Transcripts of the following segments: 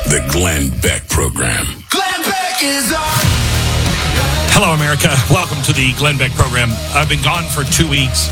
The Glenn Beck Program. Glenn Beck is on. Hello, America. Welcome to the Glenn Beck Program. I've been gone for 2 weeks.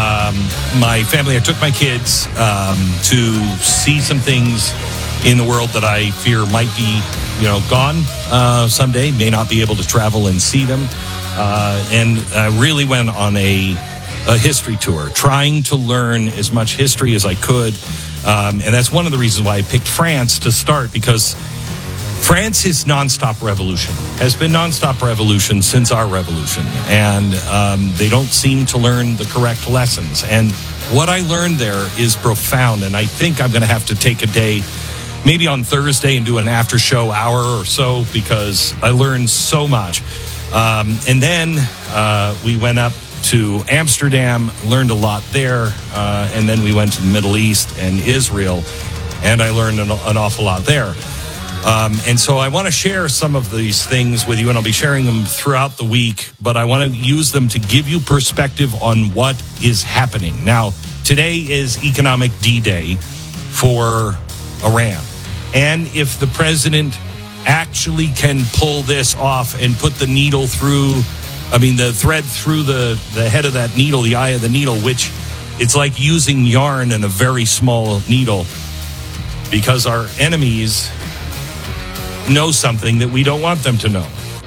My family, I took my kids to see some things in the world that I fear might be, gone someday. May not be able to travel and see them. And I really went on a history tour, trying to learn as much history as I could. And that's one of the reasons why I picked France to start, because France is nonstop revolution, has been nonstop revolution since our revolution. And they don't seem to learn the correct lessons. And what I learned there is profound. And I think I'm going to have to take a day, maybe on Thursday, and do an after show hour or so, because I learned so much. And then we went up to Amsterdam, learned a lot there, and then we went to the Middle East and Israel, and I learned an awful lot there. And so I want to share some of these things with you, and I'll be sharing them throughout the week, but I want to use them to give you perspective on what is happening. Now, today is Economic D-Day for Iran, and if the president actually can pull this off and put the thread through the head of that needle, the eye of the needle, which it's like using yarn in a very small needle, because our enemies know something that we don't want them to know.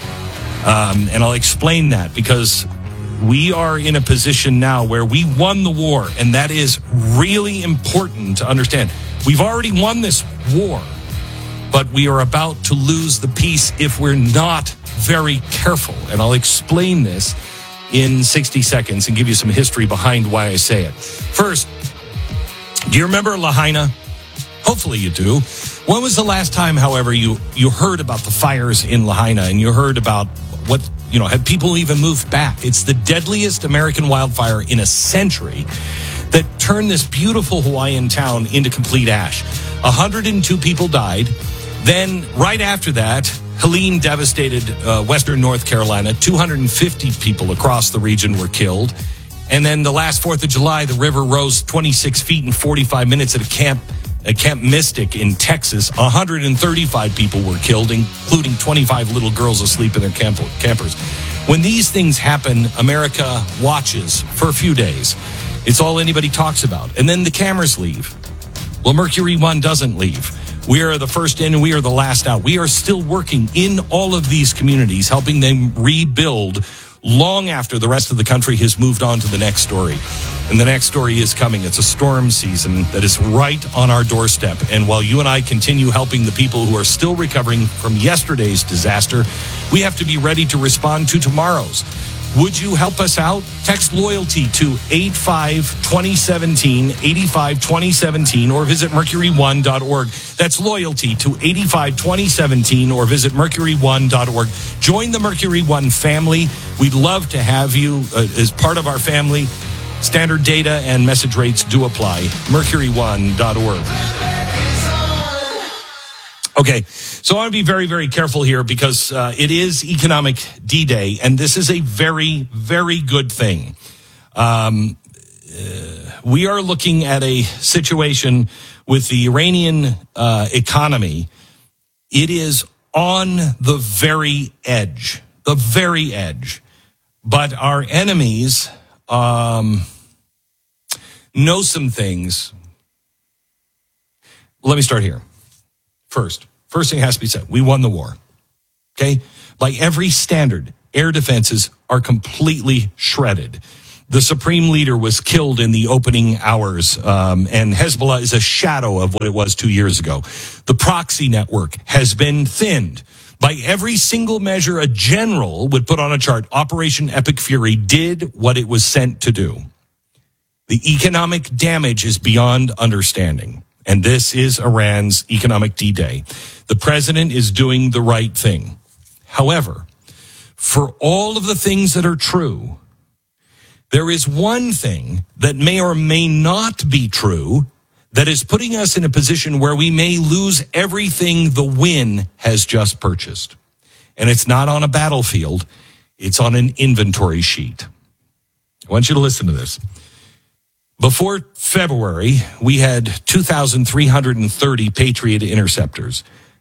And I'll explain that, because we are in a position now where we won the war, and that is really important to understand. We've already won this war, but we are about to lose the peace if we're not very careful. And I'll explain this in 60 seconds and give you some history behind why I say it. First, do you remember Lahaina? Hopefully you do. When was the last time, however, you heard about the fires in Lahaina, and you heard about what, have people even moved back? It's the deadliest American wildfire in a century that turned this beautiful Hawaiian town into complete ash. 102 people died. Then, right after that, Helene devastated western North Carolina. 250 people across the region were killed. And then the last 4th of July, the river rose 26 feet in 45 minutes at Camp Mystic in Texas. 135 people were killed, including 25 little girls asleep in their campers. When these things happen, America watches for a few days. It's all anybody talks about. And then the cameras leave. Well, Mercury One doesn't leave. We are the first in and we are the last out. We are still working in all of these communities, helping them rebuild long after the rest of the country has moved on to the next story. And the next story is coming. It's a storm season that is right on our doorstep. And while you and I continue helping the people who are still recovering from yesterday's disaster, we have to be ready to respond to tomorrow's. Would you help us out? Text loyalty to 85-2017, 85-2017, or visit mercury1.org. That's loyalty to 85-2017, or visit mercury1.org. Join the Mercury One family. We'd love to have you as part of our family. Standard data and message rates do apply. mercury1.org. Okay, so I want to be very, very careful here, because it is Economic D-Day, and this is a very, very good thing. We are looking at a situation with the Iranian economy. It is on the very edge. But our enemies know some things. Let me start here. First thing has to be said, we won the war, okay? By every standard, air defenses are completely shredded. The supreme leader was killed in the opening hours, and Hezbollah is a shadow of what it was 2 years ago. The proxy network has been thinned. By every single measure a general would put on a chart, Operation Epic Fury did what it was sent to do. The economic damage is beyond understanding. And this is Iran's Economic D-Day. The president is doing the right thing. However, for all of the things that are true, there is one thing that may or may not be true that is putting us in a position where we may lose everything the win has just purchased. And it's not on a battlefield. It's on an inventory sheet. I want you to listen to this. Before February, we had 2,330 Patriot interceptors.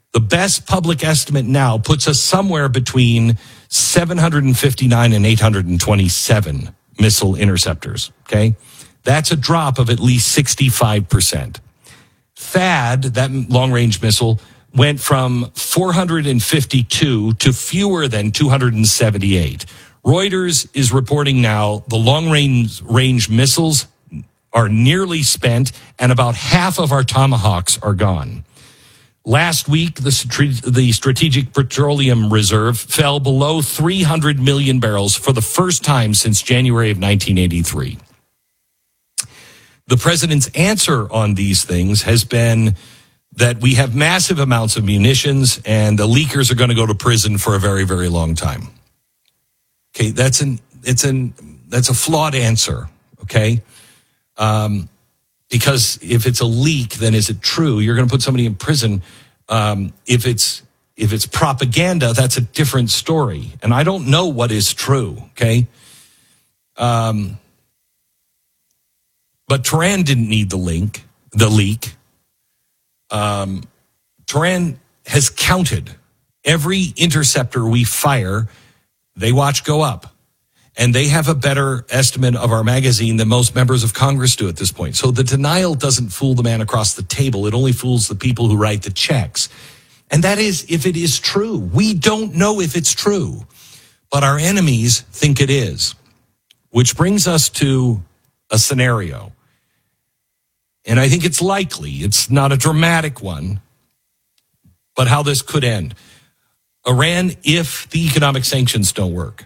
The best public estimate now puts us somewhere between 759 and 827 missile interceptors, okay? That's a drop of at least 65%. THAAD, that long-range missile, went from 452 to fewer than 278. Reuters is reporting now the long-range missiles are nearly spent, and about half of our Tomahawks are gone. Last week, the Strategic Petroleum Reserve fell below 300 million barrels for the first time since January of 1983. The president's answer on these things has been that we have massive amounts of munitions and the leakers are going to go to prison for a very, very long time. Okay, that's a flawed answer, okay? Because if it's a leak, then is it true? You're going to put somebody in prison. If it's propaganda, that's a different story. And I don't know what is true, okay? But Tehran didn't need the leak. Tehran has counted every interceptor we fire, they watch go up. And they have a better estimate of our magazine than most members of Congress do at this point. So the denial doesn't fool the man across the table. It only fools the people who write the checks. And that is if it is true. We don't know if it's true, but our enemies think it is. Which brings us to a scenario. And I think it's likely, it's not a dramatic one, but how this could end. Iran, if the economic sanctions don't work,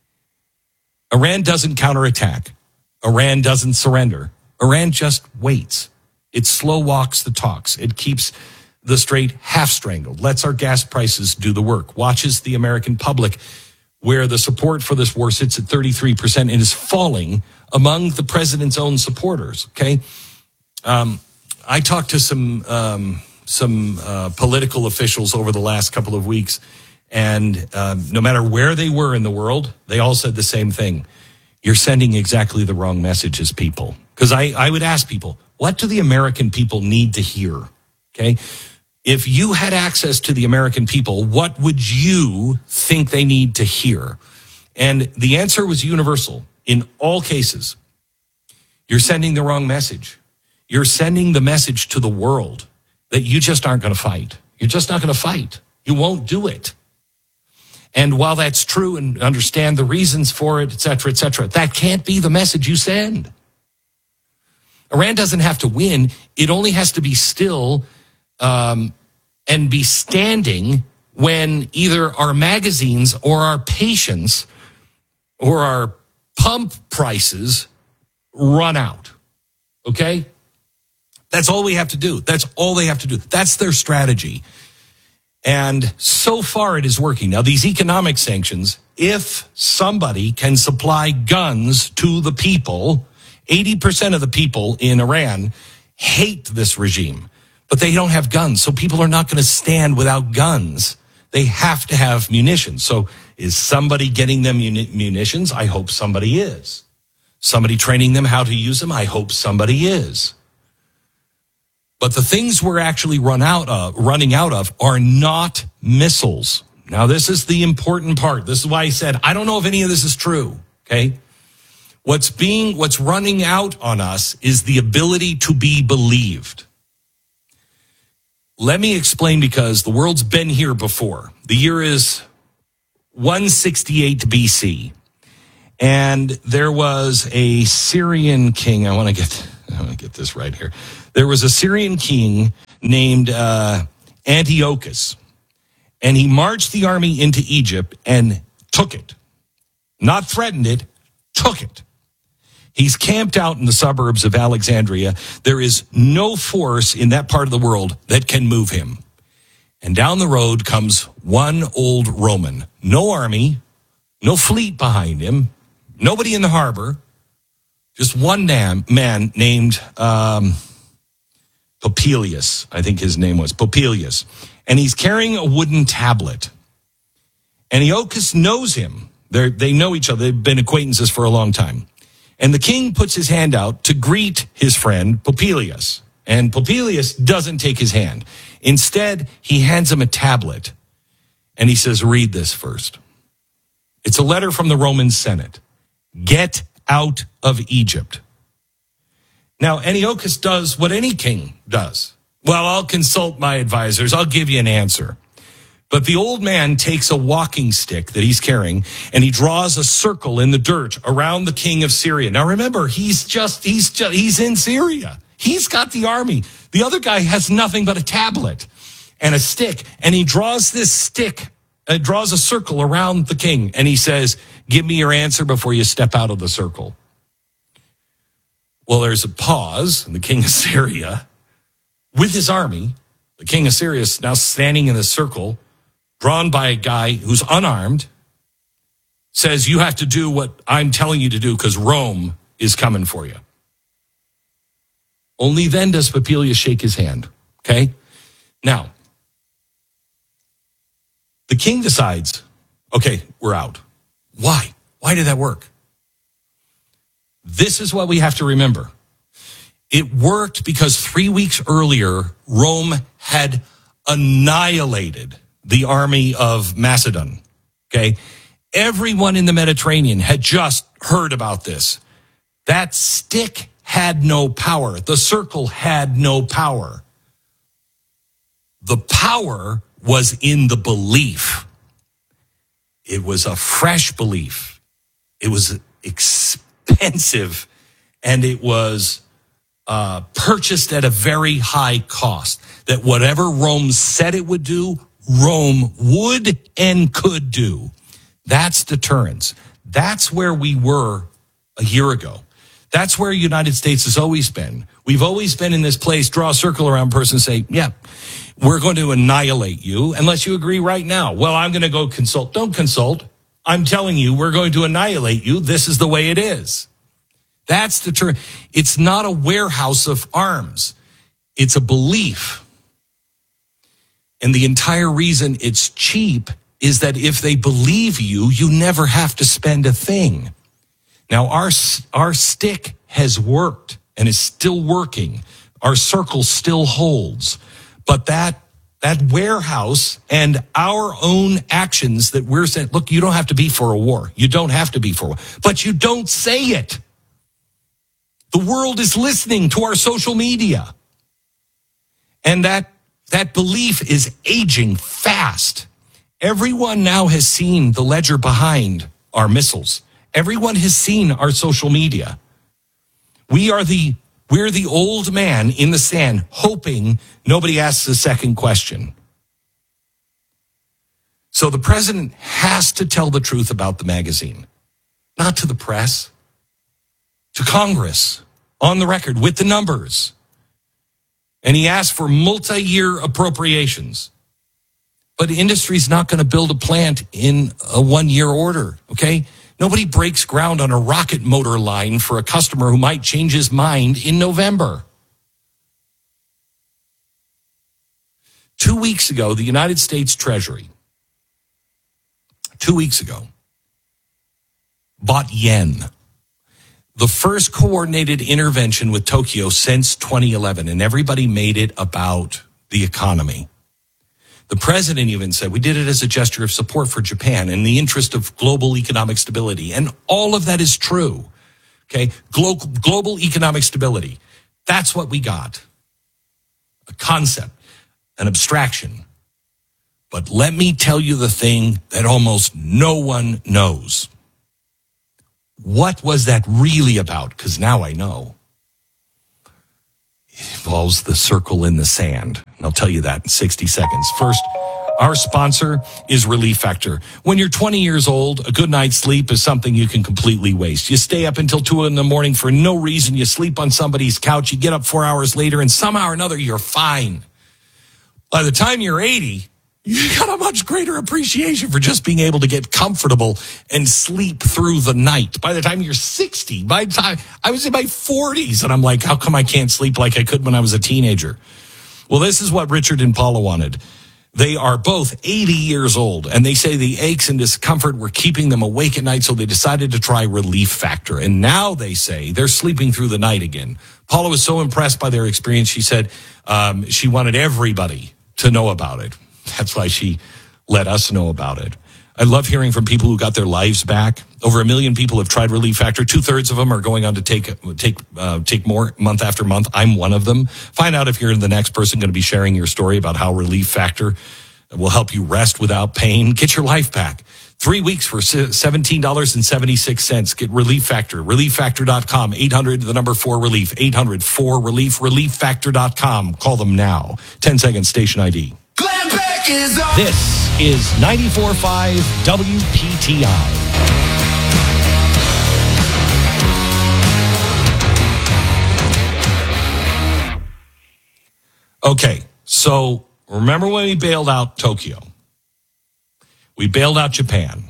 Iran doesn't counterattack. Iran doesn't surrender. Iran just waits. It slow walks the talks. It keeps the strait half strangled, lets our gas prices do the work, watches the American public where the support for this war sits at 33% and is falling among the president's own supporters, okay? I talked to some political officials over the last couple of weeks, and no matter where they were in the world, they all said the same thing. You're sending exactly the wrong messages, people. Because I would ask people, what do the American people need to hear? Okay? If you had access to the American people, what would you think they need to hear? And the answer was universal in all cases. You're sending the wrong message. You're sending the message to the world that you just aren't going to fight. You're just not going to fight. You won't do it. And while that's true and understand the reasons for it, et cetera, that can't be the message you send. Iran doesn't have to win. It only has to be still and be standing when either our magazines or our patience or our pump prices run out. Okay? That's all we have to do. That's all they have to do. That's their strategy. And so far it is working. Now, these economic sanctions, if somebody can supply guns to the people, 80% of the people in Iran hate this regime, but they don't have guns. So people are not going to stand without guns. They have to have munitions. So is somebody getting them munitions? I hope somebody is. Somebody training them how to use them? I hope somebody is. But the things we're actually running out of are not missiles. Now, this is the important part. This is why I said, I don't know if any of this is true, okay? What's running out on us is the ability to be believed. Let me explain, because the world's been here before. The year is 168 BC. And there was a Syrian king. I want to get this right here. There was a Syrian king named Antiochus, and he marched the army into Egypt and took it. Not threatened it, took it. He's camped out in the suburbs of Alexandria. There is no force in that part of the world that can move him. And down the road comes one old Roman. No army, no fleet behind him, nobody in the harbor, just one man named Popilius, I think his name was, Popilius. And he's carrying a wooden tablet. Antiochus knows him. They know each other. They've been acquaintances for a long time. And the king puts his hand out to greet his friend Popilius. And Popilius doesn't take his hand. Instead, he hands him a tablet, and he says, read this first. It's a letter from the Roman Senate. Get out of Egypt. Now, Antiochus does what any king does. Well, I'll consult my advisors. I'll give you an answer. But the old man takes a walking stick that he's carrying, and he draws a circle in the dirt around the king of Syria. Now, remember, he's in Syria. He's got the army. The other guy has nothing but a tablet and a stick, and he draws this stick, draws a circle around the king, and he says, give me your answer before you step out of the circle. Well, there's a pause, and the king of Syria, with his army, the king of Syria is now standing in a circle, drawn by a guy who's unarmed, says, you have to do what I'm telling you to do because Rome is coming for you. Only then does Popilius shake his hand, okay? Now, the king decides, okay, we're out. Why? Why did that work? This is what we have to remember. It worked because 3 weeks earlier, Rome had annihilated the army of Macedon, okay? Everyone in the Mediterranean had just heard about this. That stick had no power. The circle had no power. The power was in the belief. It was a fresh belief. It was expensive, and it was purchased at a very high cost. That whatever Rome said it would do, Rome would and could do. That's deterrence. That's where we were a year ago. That's where the United States has always been. We've always been in this place, draw a circle around a person and say, yeah, we're going to annihilate you unless you agree right now. Well, I'm going to go consult. Don't consult. I'm telling you, we're going to annihilate you. This is the way it is. That's deterrence. It's not a warehouse of arms. It's a belief. And the entire reason it's cheap is that if they believe you, you never have to spend a thing. Now, our stick has worked and is still working. Our circle still holds. But that warehouse and our own actions that we're saying, look, you don't have to be for a war. You don't have to be for a war. But you don't say it. The world is listening to our social media. And that belief is aging fast. Everyone now has seen the ledger behind our missiles. Everyone has seen our social media. We're the old man in the sand, hoping nobody asks a second question. So the president has to tell the truth about the magazine, not to the press, to Congress, on the record, with the numbers. And he asked for multi-year appropriations. But industry's not going to build a plant in a 1-year order, okay? Nobody breaks ground on a rocket motor line for a customer who might change his mind in November. 2 weeks ago, the United States Treasury, 2 weeks ago, bought yen. The first coordinated intervention with Tokyo since 2011, and everybody made it about the economy. The president even said, we did it as a gesture of support for Japan in the interest of global economic stability. And all of that is true. Okay. Global economic stability. That's what we got. A concept, an abstraction. But let me tell you the thing that almost no one knows. What was that really about? Because now I know. It involves the circle in the sand. And I'll tell you that in 60 seconds. First, our sponsor is Relief Factor. When you're 20 years old, a good night's sleep is something you can completely waste. You stay up until 2 a.m. for no reason. You sleep on somebody's couch. You get up 4 hours later, and somehow or another, you're fine. By the time you're 80, you got a much greater appreciation for just being able to get comfortable and sleep through the night. By the time you're 60, by the time I was in my 40s, and I'm like, how come I can't sleep like I could when I was a teenager? Well, this is what Richard and Paula wanted. They are both 80 years old, and they say the aches and discomfort were keeping them awake at night, so they decided to try Relief Factor. And now they say they're sleeping through the night again. Paula was so impressed by their experience, she said she wanted everybody to know about it. That's why she let us know about it. I love hearing from people who got their lives back. Over 1 million people have tried Relief Factor. 2/3 of them are going on to take more month after month. I'm one of them. Find out if you're the next person going to be sharing your story about how Relief Factor will help you rest without pain. Get your life back. 3 weeks for $17.76. Get Relief Factor. ReliefFactor.com. 800-4-RELIEF. 800-4-RELIEF. ReliefFactor.com. Call them now. 10 seconds. Station ID. Glenn Beck is on. This is 94.5 WPTI. Okay, so remember when we bailed out Tokyo? We bailed out Japan.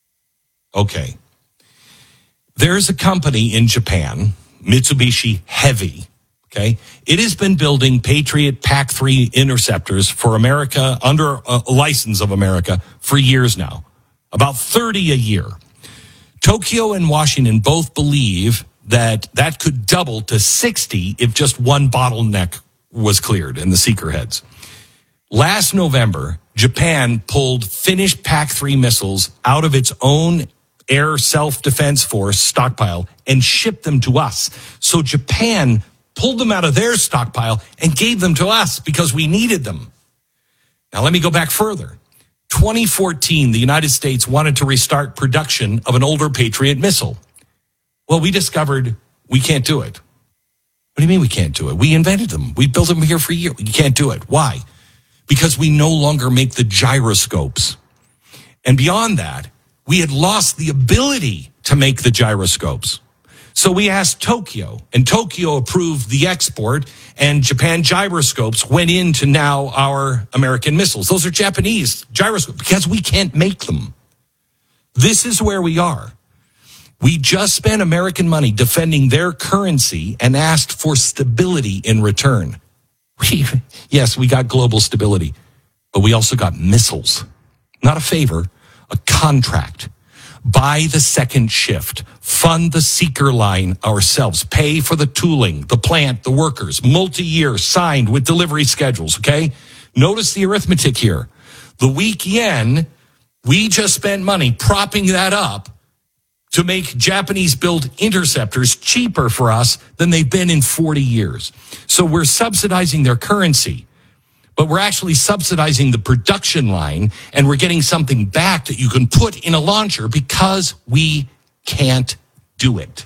Okay. There's a company in Japan, Mitsubishi Heavy. Okay. It has been building Patriot PAC-3 interceptors for America under a license of America for years now. About 30 a year. Tokyo and Washington both believe that could double to 60 if just one bottleneck was cleared in the seeker heads. Last November, Japan pulled finished PAC-3 missiles out of its own air self-defense force stockpile and shipped them to us. So Japan pulled them out of their stockpile and gave them to us because we needed them. Now, let me go back further. 2014, the United States wanted to restart production of an older Patriot missile. Well, we discovered we can't do it. What do you mean we can't do it? We invented them. We built them here for a year. We can't do it. Why? Because we no longer make the gyroscopes. And beyond that, we had lost the ability to make the gyroscopes. So we asked Tokyo, and Tokyo approved the export, and Japan gyroscopes went into now our American missiles. Those are Japanese gyroscopes because we can't make them. This is where we are. We just spent American money defending their currency and asked for stability in return. Yes, we got global stability, but we also got missiles. Not a favor, a contract. Buy the second shift, fund the seeker line ourselves, pay for the tooling, the plant, the workers, multi-year, signed with delivery schedules, okay? Notice the arithmetic here. The weak yen, we just spent money propping that up to make Japanese-built interceptors cheaper for us than they've been in 40 years. So we're subsidizing their currency, but we're actually subsidizing the production line, and we're getting something back that you can put in a launcher because we can't do it.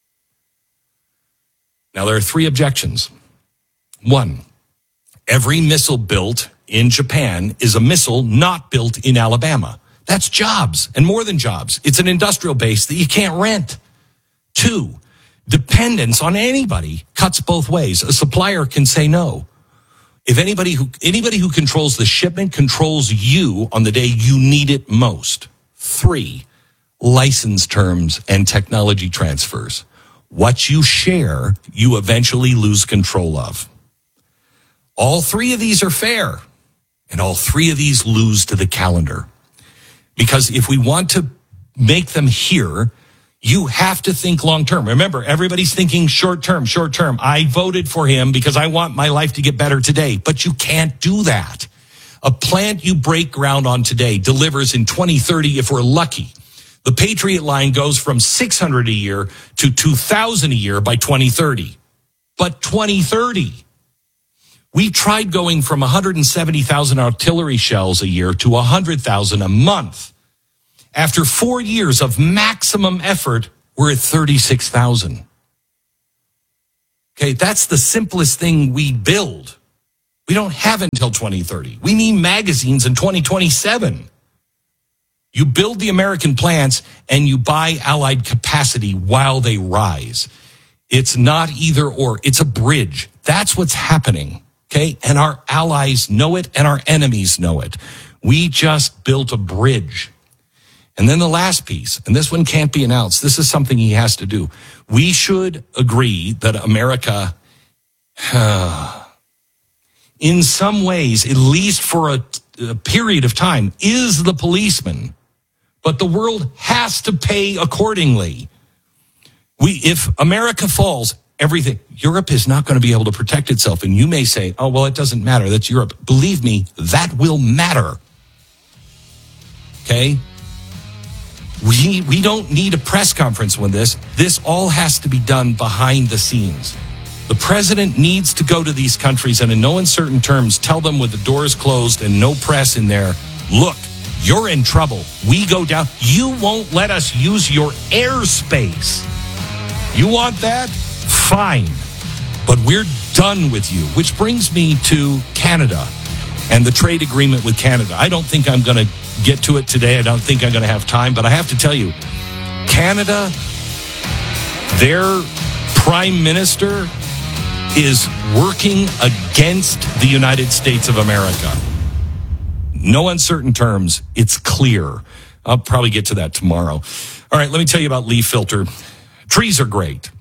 Now, there are 3 objections. 1, every missile built in Japan is a missile not built in Alabama. That's jobs, and more than jobs. It's an industrial base that you can't rent. 2, dependence on anybody cuts both ways. A supplier can say no. If anybody who controls the shipment controls you on the day you need it most. 3, license terms and technology transfers. What you share, you eventually lose control of. All 3 of these are fair, and all 3 of these lose to the calendar. Because if we want to make them here, you have to think long term. Remember, everybody's thinking short term. I voted for him because I want my life to get better today. But you can't do that. A plant you break ground on today delivers in 2030 if we're lucky. The Patriot line goes from 600 a year to 2,000 a year by 2030. But 2030, we tried going from 170,000 artillery shells a year to 100,000 a month. After 4 years of maximum effort, we're at 36,000. Okay, that's the simplest thing we build. We don't have until 2030. We need magazines in 2027. You build the American plants and you buy allied capacity while they rise. It's not either or, it's a bridge. That's what's happening. Okay, and our allies know it and our enemies know it. We just built a bridge. And then the last piece, and this one can't be announced. This is something he has to do. We should agree that America, in some ways, at least for a period of time, is the policeman. But the world has to pay accordingly. If America falls, everything. Europe is not going to be able to protect itself. And you may say, oh, well, it doesn't matter. That's Europe. Believe me, that will matter. Okay? We don't need a press conference when this all has to be done behind the scenes. The president needs to go to these countries and in no uncertain terms tell them with the doors closed and no press in there, look, you're in trouble. We go down. You won't let us use your airspace. You want that? Fine. But we're done with you. Which brings me to Canada and the trade agreement with Canada. I don't think I'm going to get to it today. I don't think I'm going to have time, but I have to tell you, Canada, their prime minister is working against the United States of America. No uncertain terms. It's clear. I'll probably get to that tomorrow. All right, let me tell you about Leaf Filter. Trees are great,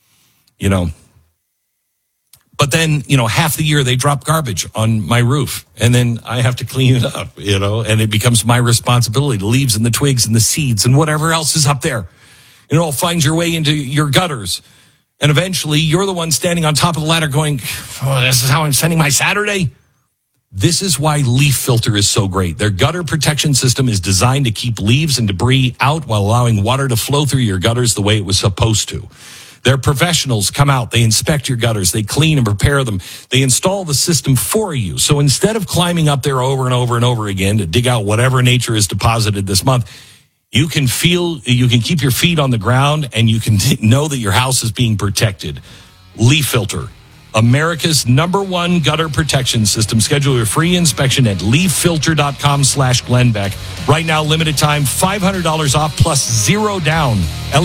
But then, half the year they drop garbage on my roof. And then I have to clean it up, and it becomes my responsibility. The leaves and the twigs and the seeds and whatever else is up there. And it all finds your way into your gutters. And eventually you're the one standing on top of the ladder going, oh, this is how I'm spending my Saturday. This is why Leaf Filter is so great. Their gutter protection system is designed to keep leaves and debris out while allowing water to flow through your gutters the way it was supposed to. Their professionals come out, they inspect your gutters, they clean and prepare them. They install the system for you. So instead of climbing up there over and over and over again to dig out whatever nature is deposited this month, you can keep your feet on the ground and you can know that your house is being protected. Leaf Filter, America's #1 gutter protection system. Schedule your free inspection at leaffilter.com/Glenn Beck. Right now, limited time, $500 off plus 0 down.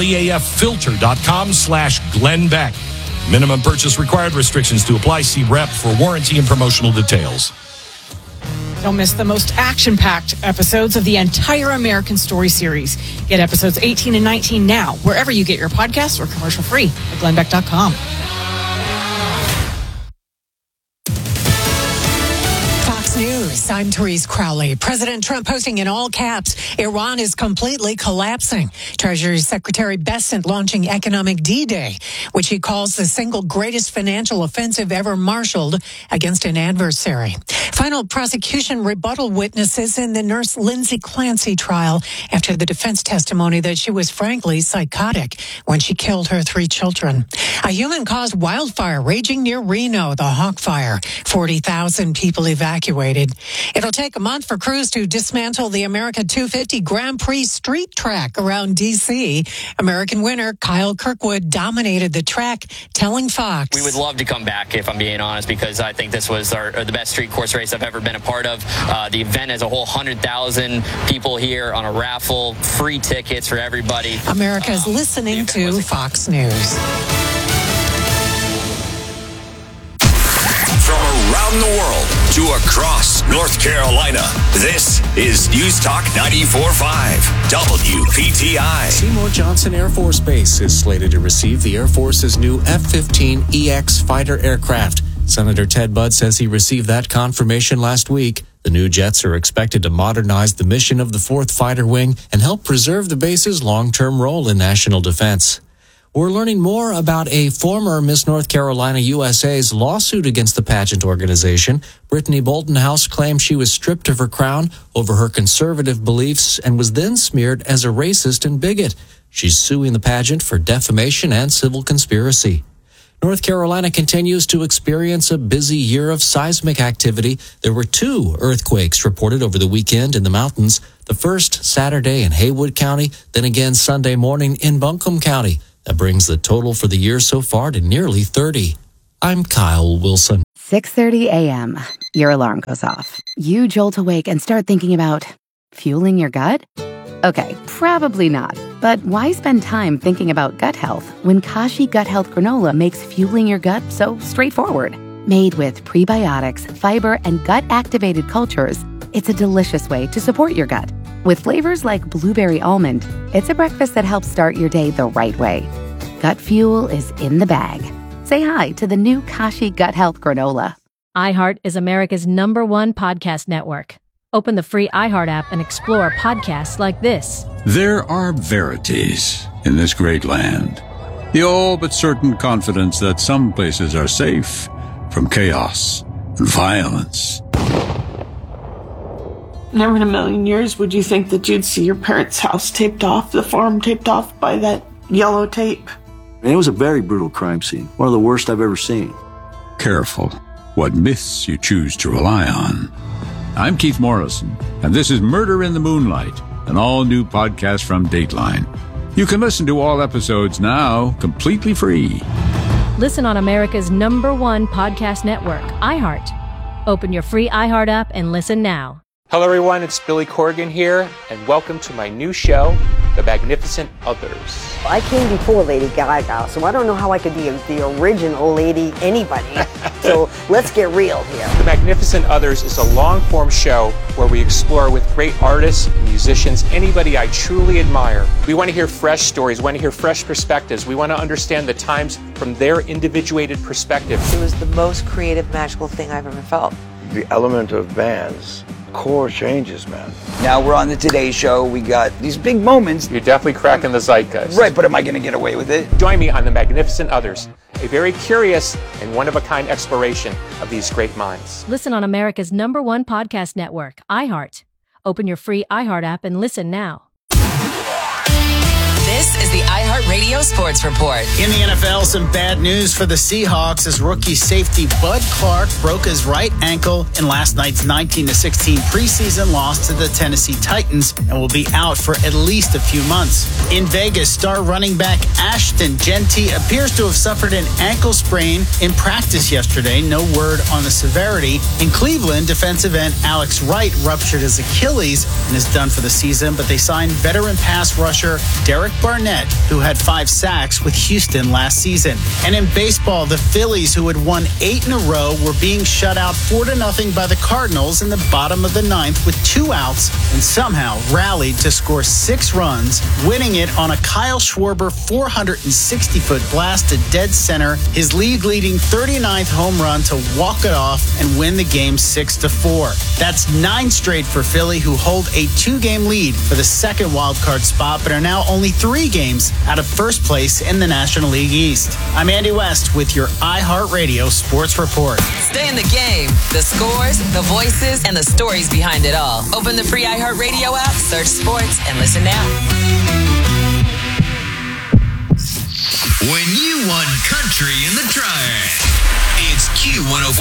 LEAFfilter.com/Glenn Beck. Minimum purchase required. Restrictions to apply. See rep for warranty and promotional details. Don't miss the most action-packed episodes of the entire American Story series. Get episodes 18 and 19 now, wherever you get your podcasts or commercial-free at glennbeck.com. News. I'm Therese Crowley. President Trump posting in all caps, Iran is completely collapsing. Treasury Secretary Bessent launching Economic D-Day, which he calls the single greatest financial offensive ever marshaled against an adversary. Final prosecution rebuttal witnesses in the nurse Lindsay Clancy trial after the defense testimony that she was frankly psychotic when she killed her 3 children. A human-caused wildfire raging near Reno, the Hawk Fire. 40,000 people evacuated. It'll take a month for crews to dismantle the America 250 Grand Prix street track around D.C. American winner Kyle Kirkwood dominated the track, telling Fox. We would love to come back, if I'm being honest, because I think this was the best street course race I've ever been a part of. The event as a whole, 100,000 people here on a raffle, free tickets for everybody. America's listening to Fox News. From around the world to across North Carolina, this is News Talk 94.5 WPTI. Seymour Johnson Air Force Base is slated to receive the Air Force's new F-15EX fighter aircraft. Senator Ted Budd says he received that confirmation last week. The new jets are expected to modernize the mission of the 4th Fighter Wing and help preserve the base's long-term role in national defense. We're learning more about a former Miss North Carolina USA's lawsuit against the pageant organization. Brittany Boldenhouse claimed she was stripped of her crown over her conservative beliefs and was then smeared as a racist and bigot. She's suing the pageant for defamation and civil conspiracy. North Carolina continues to experience a busy year of seismic activity. There were 2 earthquakes reported over the weekend in the mountains. The first Saturday in Haywood County, then again Sunday morning in Buncombe County. That brings the total for the year so far to nearly 30. I'm Kyle Wilson. 6:30 a.m. Your alarm goes off. You jolt awake and start thinking about fueling your gut? Okay, probably not. But why spend time thinking about gut health when Kashi Gut Health Granola makes fueling your gut so straightforward? Made with prebiotics, fiber, and gut-activated cultures, it's a delicious way to support your gut. With flavors like blueberry almond, it's a breakfast that helps start your day the right way. Gut fuel is in the bag. Say hi to the new Kashi Gut Health Granola. iHeart is America's #1 podcast network. Open the free iHeart app and explore podcasts like this. There are verities in this great land. The all but certain confidence that some places are safe from chaos and violence. Never in a million years would you think that you'd see your parents' house taped off, the farm taped off by that yellow tape. And it was a very brutal crime scene, one of the worst I've ever seen. Careful what myths you choose to rely on. I'm Keith Morrison, and this is Murder in the Moonlight, an all-new podcast from Dateline. You can listen to all episodes now completely free. Listen on America's #1 podcast network, iHeart. Open your free iHeart app and listen now. Hello everyone, it's Billy Corgan here, and welcome to my new show, The Magnificent Others. I came before Lady Gaga, so I don't know how I could be the original Lady anybody. So let's get real here. The Magnificent Others is a long-form show where we explore with great artists, musicians, anybody I truly admire. We want to hear fresh stories, we want to hear fresh perspectives. We want to understand the times from their individuated perspective. It was the most creative, magical thing I've ever felt. The element of bands. Core changes, man. Now we're on the Today Show. We got these big moments. You're definitely cracking the zeitgeist. Right, but am I going to get away with it? Join me on The Magnificent Others, a very curious and one-of-a-kind exploration of these great minds. Listen on America's #1 podcast network, iHeart. Open your free iHeart app and listen now. This is the iHeartRadio Sports Report. In the NFL, some bad news for the Seahawks as rookie safety Bud Clark broke his right ankle in last night's 19-16 preseason loss to the Tennessee Titans and will be out for at least a few months. In Vegas, star running back Ashton Genty appears to have suffered an ankle sprain in practice yesterday. No word on the severity. In Cleveland, defensive end Alex Wright ruptured his Achilles and is done for the season, but they signed veteran pass rusher Derek Barnett, who had 5 sacks with Houston last season. And in baseball, the Phillies, who had won 8 in a row, were being shut out 4-0 by the Cardinals in the bottom of the 9th with 2 outs and somehow rallied to score 6 runs, winning it on a Kyle Schwarber 460-foot blast to dead center, his league-leading 39th home run to walk it off and win the game 6-4. That's 9 straight for Philly, who hold a 2-game lead for the second wildcard spot, but are now only 3 games out of first place in the National League East. I'm Andy West with your iHeartRadio Sports Report. Stay in the game. The scores, the voices, and the stories behind it all. Open the free iHeartRadio app, search sports, and listen now. When you want country in the triad, it's Q104.